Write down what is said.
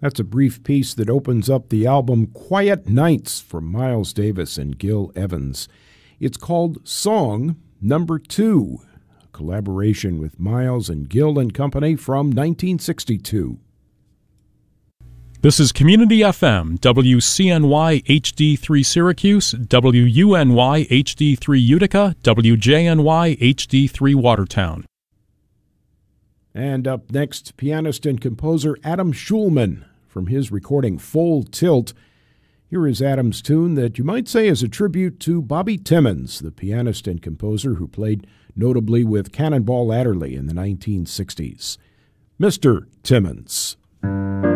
That's a brief piece that opens up the album Quiet Nights from Miles Davis and Gil Evans. It's called Song Number 2, a collaboration with Miles and Gil and Company from 1962. This is Community FM, WCNY HD3 Syracuse, WUNY HD3 Utica, WJNY HD3 Watertown. And up next, pianist and composer Adam Schulman from his recording Full Tilt. Here is Adam's tune that you might say is a tribute to Bobby Timmons, the pianist and composer who played notably with Cannonball Adderley in the 1960s. Mr. Timmons.